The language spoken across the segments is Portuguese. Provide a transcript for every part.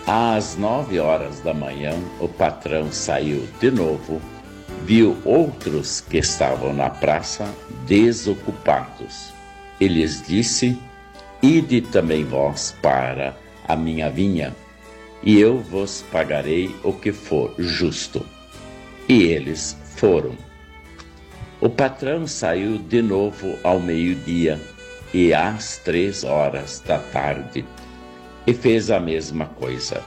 Às 9 horas da manhã, o patrão saiu de novo, viu outros que estavam na praça desocupados. E lhes disse: ide também vós para a minha vinha, e eu vos pagarei o que for justo. E eles foram. O patrão saiu de novo ao meio-dia e às 3 horas da tarde, e fez a mesma coisa.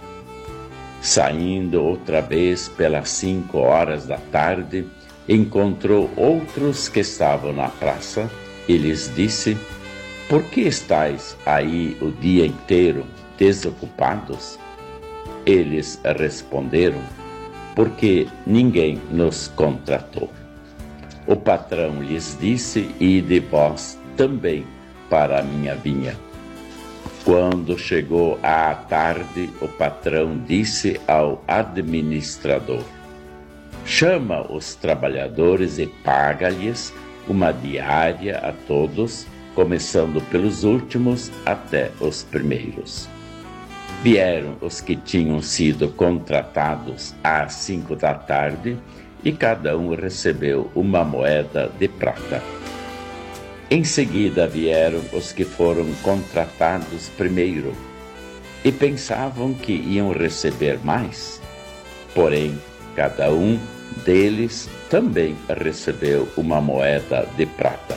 Saindo outra vez pelas 5 horas da tarde, encontrou outros que estavam na praça e lhes disse: por que estáis aí o dia inteiro desocupados? Eles responderam: porque ninguém nos contratou. O patrão lhes disse: ide vós também para a minha vinha. Quando chegou à tarde, o patrão disse ao administrador: chama os trabalhadores e paga-lhes uma diária a todos, começando pelos últimos até os primeiros. Vieram os que tinham sido contratados às 5 da tarde, e cada um recebeu uma moeda de prata. Em seguida vieram os que foram contratados primeiro, e pensavam que iam receber mais. Porém, cada um deles também recebeu uma moeda de prata.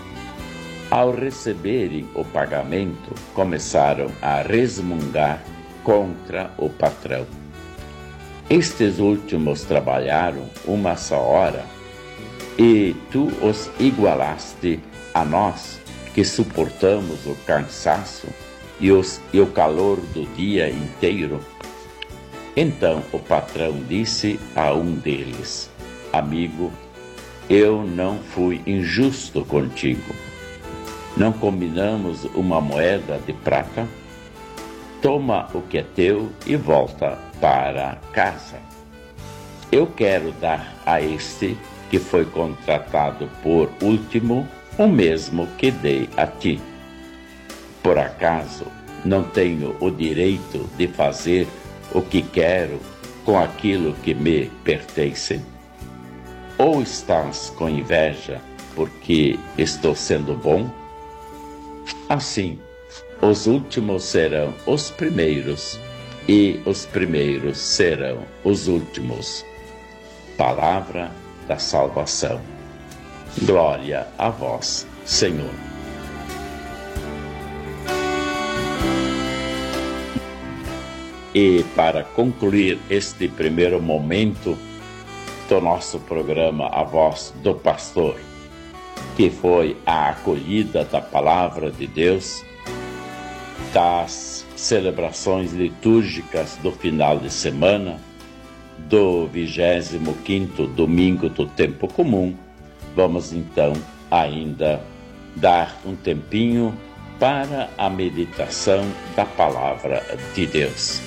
Ao receberem o pagamento, começaram a resmungar contra o patrão. Estes últimos trabalharam uma só hora, e tu os igualaste a nós, que suportamos o cansaço e o calor do dia inteiro. Então o patrão disse a um deles: amigo, eu não fui injusto contigo. Não combinamos uma moeda de prata? Toma o que é teu e volta para casa. Eu quero dar a este que foi contratado por último o mesmo que dei a ti. Por acaso não tenho o direito de fazer o que quero com aquilo que me pertence? Ou estás com inveja porque estou sendo bom? Assim, os últimos serão os primeiros, e os primeiros serão os últimos. Palavra da salvação. Glória a vós, Senhor. E para concluir este primeiro momento do nosso programa A Voz do Pastor, que foi a acolhida da Palavra de Deus, das celebrações litúrgicas do final de semana, do 25º domingo do tempo comum, vamos então ainda dar um tempinho para a meditação da Palavra de Deus.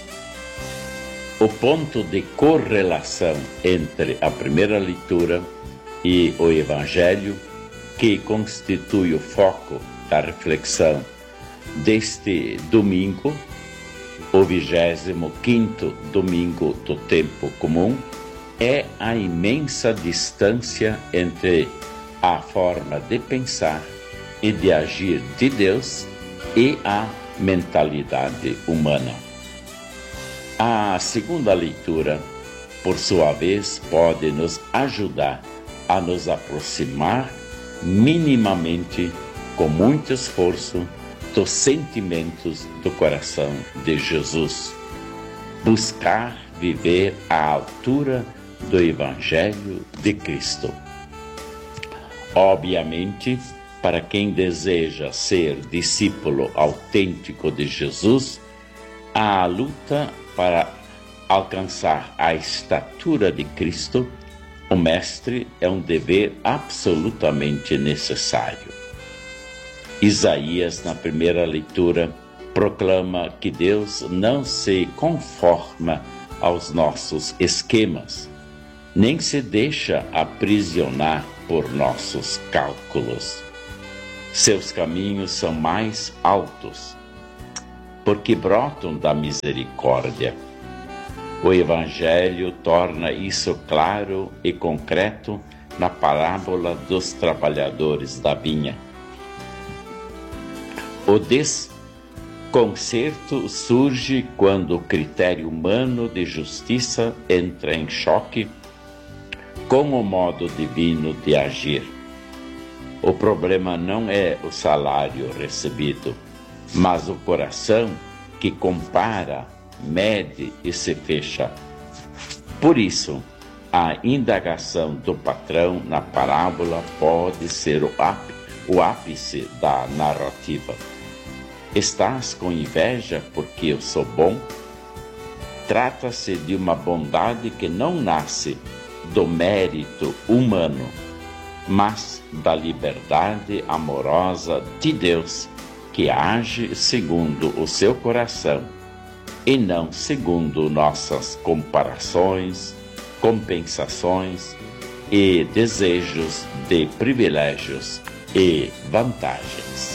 O ponto de correlação entre a primeira leitura e o Evangelho, que constitui o foco da reflexão deste domingo, o 25º domingo do tempo comum, é a imensa distância entre a forma de pensar e de agir de Deus e a mentalidade humana. A segunda leitura, por sua vez, pode nos ajudar a nos aproximar minimamente, com muito esforço, dos sentimentos do coração de Jesus. Buscar viver à altura do Evangelho de Cristo. Obviamente, para quem deseja ser discípulo autêntico de Jesus, a luta para alcançar a estatura de Cristo, o Mestre, é um dever absolutamente necessário. Isaías, na primeira leitura, proclama que Deus não se conforma aos nossos esquemas, nem se deixa aprisionar por nossos cálculos. Seus caminhos são mais altos. porque brotam da misericórdia. O Evangelho torna isso claro e concreto na parábola dos trabalhadores da vinha. O desconcerto surge quando o critério humano de justiça entra em choque com o modo divino de agir. O problema não é o salário recebido, mas o coração que compara, mede e se fecha. Por isso, a indagação do patrão na parábola pode ser o ápice da narrativa. Estás com inveja porque eu sou bom? Trata-se de uma bondade que não nasce do mérito humano, mas da liberdade amorosa de Deus, que age segundo o seu coração e não segundo nossas comparações, compensações e desejos de privilégios e vantagens.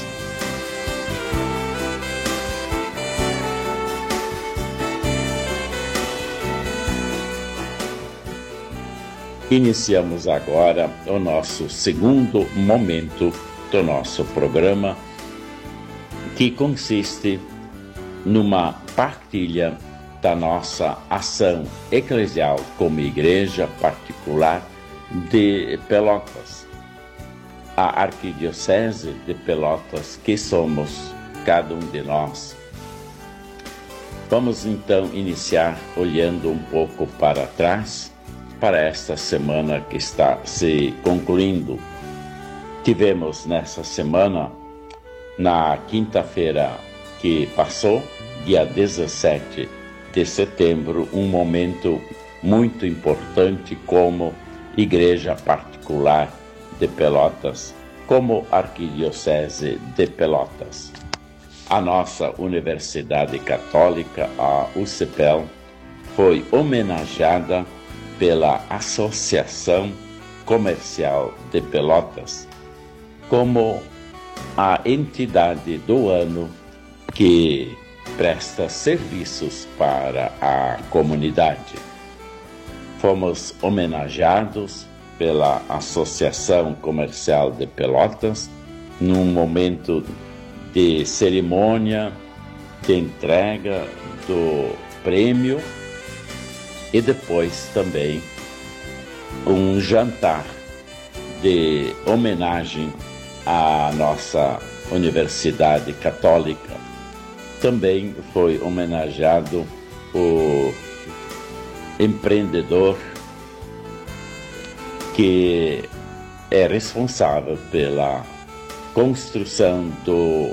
Iniciamos agora o nosso segundo momento do nosso programa, que consiste numa partilha da nossa ação eclesial como igreja particular de Pelotas. A Arquidiocese de Pelotas, que somos cada um de nós. Vamos então iniciar olhando um pouco para trás, para esta semana que está se concluindo. Tivemos nessa semana, na quinta-feira que passou, dia 17 de setembro, um momento muito importante como igreja particular de Pelotas, como Arquidiocese de Pelotas. A nossa Universidade Católica, a UCPEL, foi homenageada pela Associação Comercial de Pelotas como a entidade do ano que presta serviços para a comunidade. Fomos homenageados pela Associação Comercial de Pelotas num momento de cerimônia de entrega do prêmio e depois também um jantar de homenagem à nossa Universidade Católica. Também foi homenageado o empreendedor que é responsável pela construção do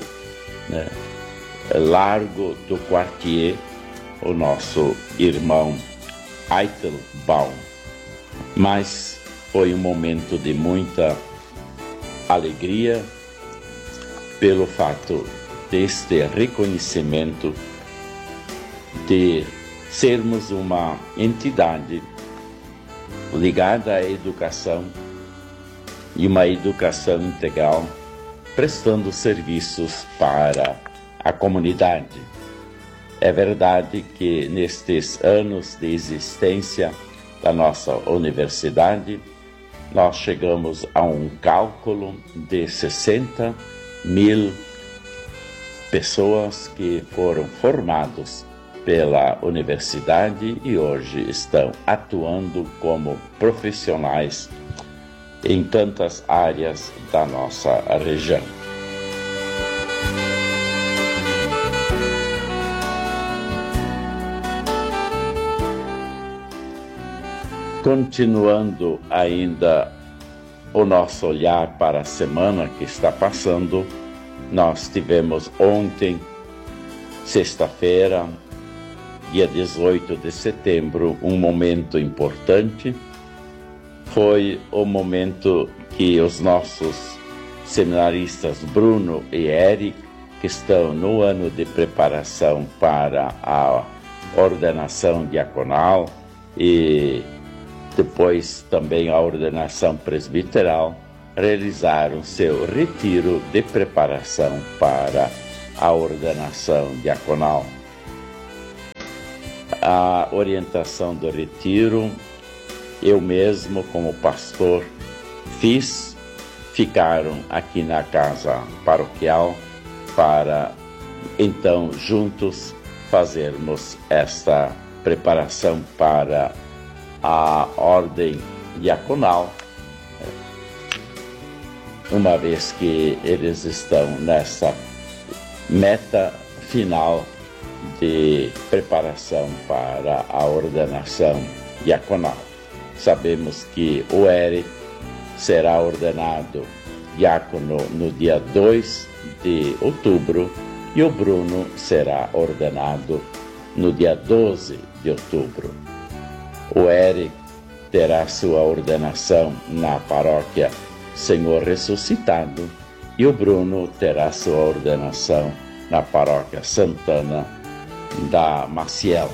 Largo do Quartier, o nosso irmão Eitelbaum. Mas foi um momento de muita alegria pelo fato deste reconhecimento de sermos uma entidade ligada à educação e uma educação integral, prestando serviços para a comunidade. É verdade que nestes anos de existência da nossa universidade, nós chegamos a um cálculo de 60 mil pessoas que foram formados pela universidade e hoje estão atuando como profissionais em tantas áreas da nossa região. Continuando ainda o nosso olhar para a semana que está passando, nós tivemos ontem, sexta-feira, dia 18 de setembro, um momento importante. Foi o momento que os nossos seminaristas Bruno e Eric, que estão no ano de preparação para a ordenação diaconal e depois também a ordenação presbiteral, realizaram seu retiro de preparação para a ordenação diaconal. A orientação do retiro, eu mesmo como pastor fiz, ficaram aqui na casa paroquial para então juntos fazermos esta preparação para a ordem diaconal, uma vez que eles estão nessa meta final de preparação para a ordenação diaconal. Sabemos que o Eric será ordenado diácono no dia 2 de outubro e o Bruno será ordenado no dia 12 de outubro. O Eric terá sua ordenação na paróquia Senhor Ressuscitado e o Bruno terá sua ordenação na paróquia Santana da Maciel.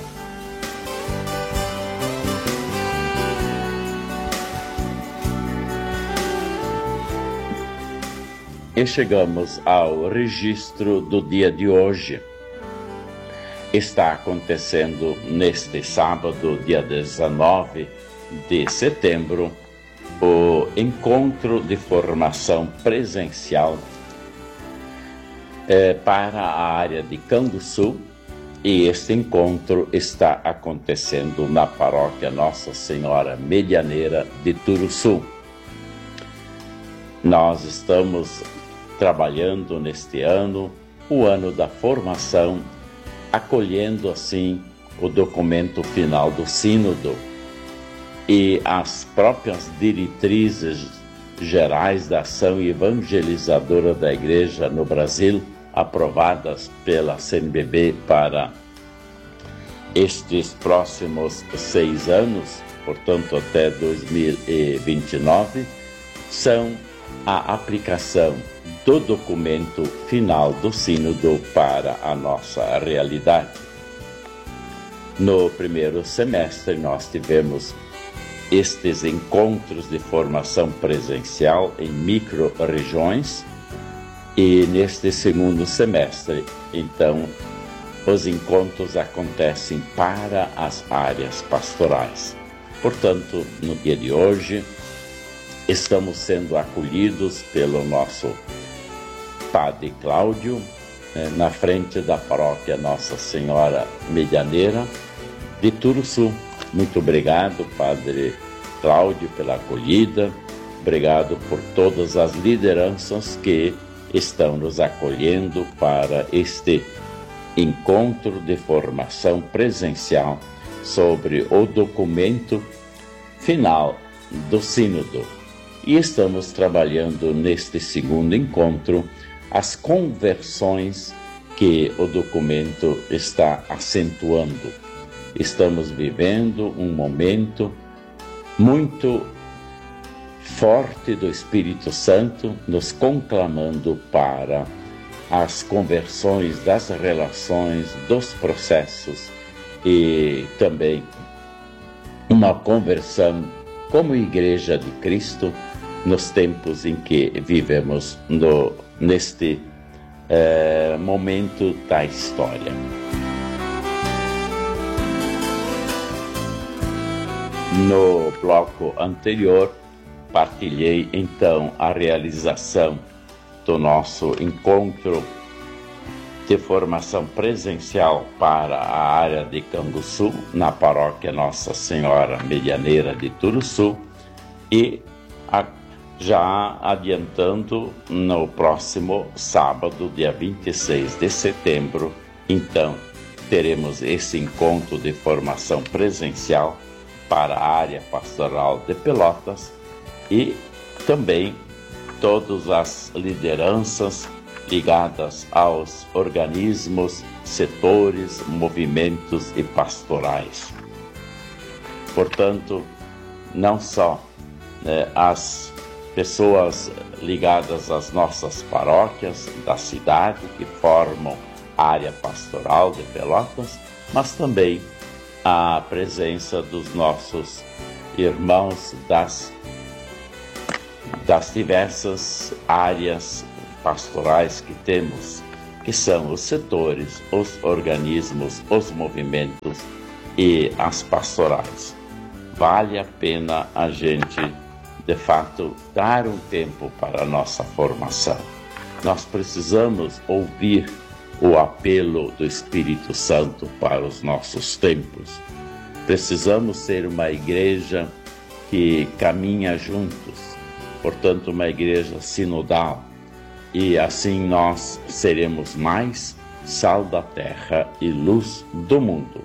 E chegamos ao registro do dia de hoje. Está acontecendo neste sábado, dia 19 de setembro, o encontro de formação presencial para a área de Canguçu, e este encontro está acontecendo na paróquia Nossa Senhora Medianeira de Turuçu. Nós estamos trabalhando neste ano, o ano da formação, acolhendo assim o documento final do Sínodo e as próprias diretrizes gerais da ação evangelizadora da Igreja no Brasil, aprovadas pela CNBB para estes próximos 6 anos, portanto até 2029, são a aplicação do documento final do Sínodo para a nossa realidade. No primeiro semestre nós tivemos estes encontros de formação presencial em micro-regiões e neste segundo semestre, então, os encontros acontecem para as áreas pastorais. Portanto, no dia de hoje, estamos sendo acolhidos pelo nosso Padre Cláudio, na frente da paróquia Nossa Senhora Medianeira de Turuçu. Muito obrigado, Padre Cláudio, pela acolhida. Obrigado por todas as lideranças que estão nos acolhendo para este encontro de formação presencial sobre o documento final do Sínodo. E estamos trabalhando neste segundo encontro as conversões que o documento está acentuando. Estamos vivendo um momento muito forte do Espírito Santo, nos conclamando para as conversões das relações, dos processos e também uma conversão como Igreja de Cristo nos tempos em que vivemos neste momento da história. No bloco anterior, partilhei então a realização do nosso encontro de formação presencial para a área de Canguçu, na paróquia Nossa Senhora Medianeira de Turuçu, e já adiantando, no próximo sábado, dia 26 de setembro, então teremos esse encontro de formação presencial para a área pastoral de Pelotas e também todas as lideranças ligadas aos organismos, setores, movimentos e pastorais. Portanto, não só as pessoas ligadas às nossas paróquias da cidade, que formam a área pastoral de Pelotas, mas também a presença dos nossos irmãos das diversas áreas pastorais que temos, que são os setores, os organismos, os movimentos e as pastorais. Vale a pena a gente, de fato, dar um tempo para a nossa formação. Nós precisamos ouvir o apelo do Espírito Santo para os nossos tempos. Precisamos ser uma igreja que caminha juntos, portanto, uma igreja sinodal, e assim nós seremos mais sal da terra e luz do mundo.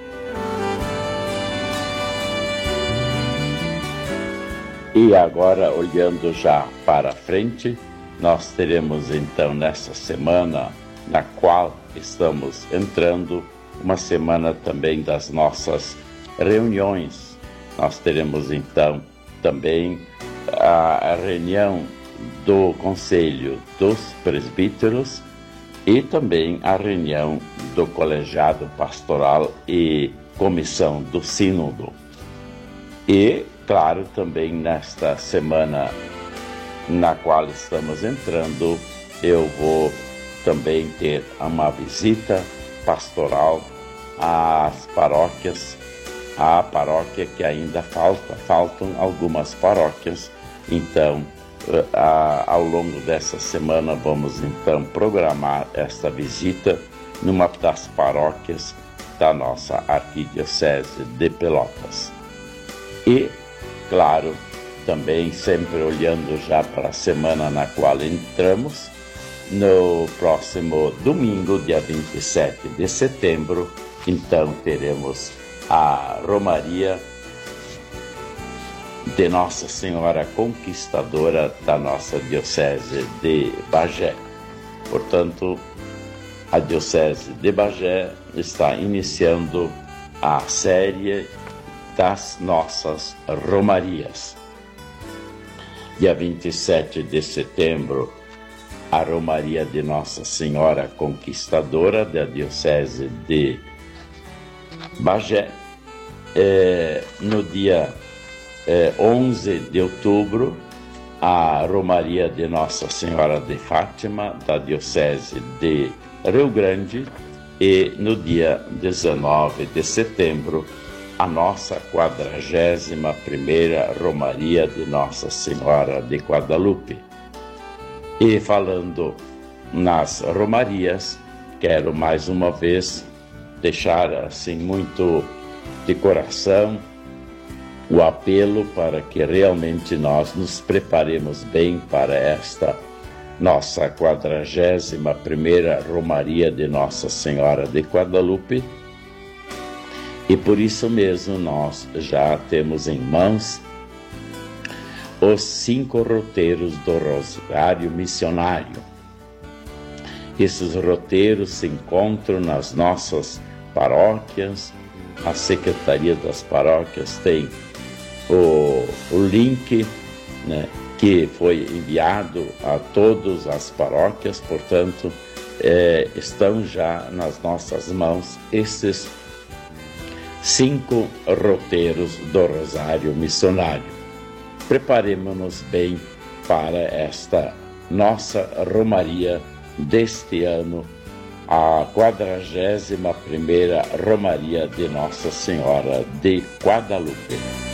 E agora, olhando já para frente, nós teremos então nessa semana na qual estamos entrando, uma semana também das nossas reuniões. Nós teremos então também a reunião do Conselho dos Presbíteros e também a reunião do Colegiado Pastoral e Comissão do Sínodo. E, claro, também nesta semana na qual estamos entrando, eu vou também ter uma visita pastoral às paróquias, à paróquia que ainda faltam algumas paróquias. Então, ao longo dessa semana, vamos então programar esta visita numa das paróquias da nossa Arquidiocese de Pelotas. E, claro, também sempre olhando já para a semana na qual entramos, no próximo domingo, dia 27 de setembro, então teremos a Romaria de Nossa Senhora Conquistadora da nossa Diocese de Bagé. Portanto, a Diocese de Bagé está iniciando a série das nossas Romarias. Dia 27 de setembro, a Romaria de Nossa Senhora Conquistadora da Diocese de Bagé. No dia 11 de outubro, a Romaria de Nossa Senhora de Fátima da Diocese de Rio Grande. E no dia 19 de setembro, a nossa 41ª Romaria de Nossa Senhora de Guadalupe. E falando nas romarias, quero mais uma vez deixar assim muito de coração o apelo para que realmente nós nos preparemos bem para esta nossa 41ª Romaria de Nossa Senhora de Guadalupe. E por isso mesmo nós já temos em mãos os 5 roteiros do Rosário Missionário. Esses roteiros se encontram nas nossas paróquias. A Secretaria das Paróquias tem o link, né, que foi enviado a todas as paróquias. Portanto, estão já nas nossas mãos esses 5 roteiros do Rosário Missionário. Preparemos-nos bem para esta nossa Romaria deste ano, a 41ª Romaria de Nossa Senhora de Guadalupe.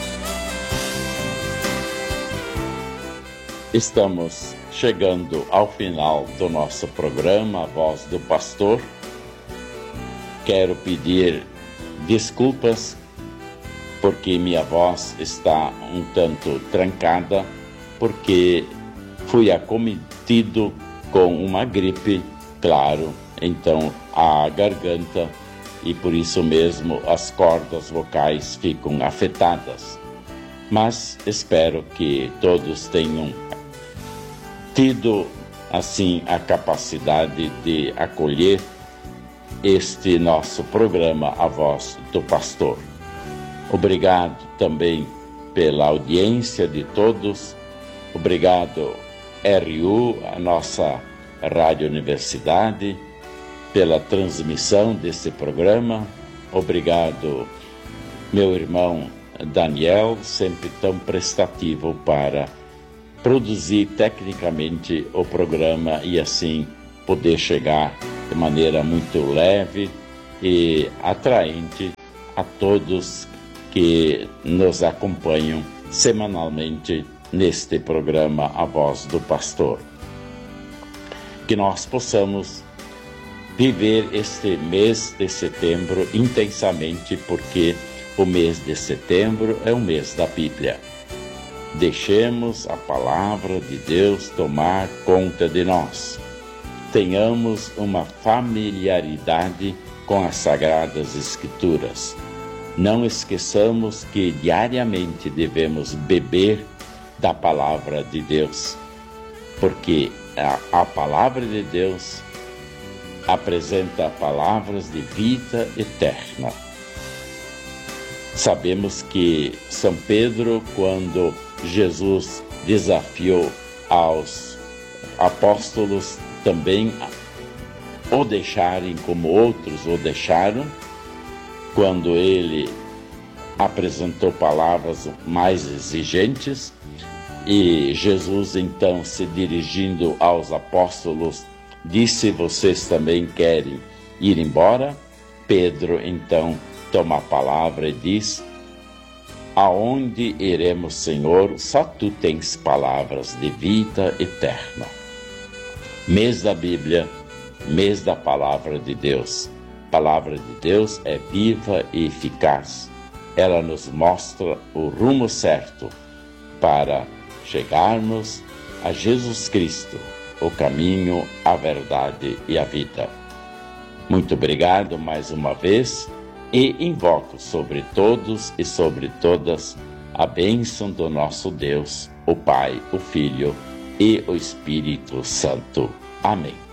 Estamos chegando ao final do nosso programa, A Voz do Pastor. Quero pedir desculpas porque minha voz está um tanto trancada, porque fui acometido com uma gripe, claro, então a garganta e por isso mesmo as cordas vocais ficam afetadas. Mas espero que todos tenham tido assim a capacidade de acolher este nosso programa, A Voz do Pastor. Obrigado também pela audiência de todos. Obrigado, RU, a nossa Rádio Universidade, pela transmissão desse programa. Obrigado, meu irmão Daniel, sempre tão prestativo para produzir tecnicamente o programa e assim poder chegar de maneira muito leve e atraente a todos que nos acompanham semanalmente neste programa A Voz do Pastor. Que nós possamos viver este mês de setembro intensamente, porque o mês de setembro é o mês da Bíblia. Deixemos a palavra de Deus tomar conta de nós. Tenhamos uma familiaridade com as Sagradas Escrituras. Não esqueçamos que diariamente devemos beber da palavra de Deus, porque a palavra de Deus apresenta palavras de vida eterna. Sabemos que São Pedro, quando Jesus desafiou aos apóstolos também o deixarem como outros o deixaram, quando ele apresentou palavras mais exigentes, e Jesus então, se dirigindo aos apóstolos, disse: vocês também querem ir embora? Pedro então toma a palavra e diz: aonde iremos, Senhor? Só tu tens palavras de vida eterna. Mês da Bíblia, mês da palavra de Deus. A palavra de Deus é viva e eficaz. Ela nos mostra o rumo certo para chegarmos a Jesus Cristo, o caminho, a verdade e a vida. Muito obrigado mais uma vez e invoco sobre todos e sobre todas a bênção do nosso Deus, o Pai, o Filho e o Espírito Santo. Amém.